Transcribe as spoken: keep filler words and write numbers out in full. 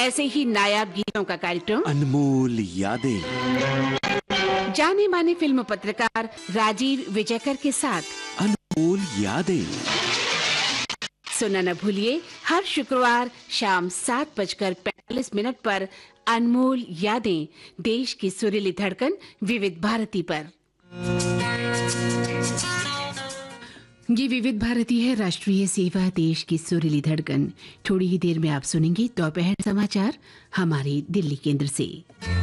ऐसे ही नायाब गीतों का कार्यक्रम अनमोल यादें, जाने माने फिल्म पत्रकार राजीव विजयकर के साथ अनमोल यादें सुनना न भूलिए हर शुक्रवार शाम सात बजकर पैंतालीस मिनट पर अनमोल यादें, देश की सुरीली धड़कन विविध भारती पर। ये विविध भारती है, राष्ट्रीय सेवा, देश की सुरीली धड़कन। थोड़ी ही देर में आप सुनेंगे दोपहर समाचार हमारे दिल्ली केंद्र से।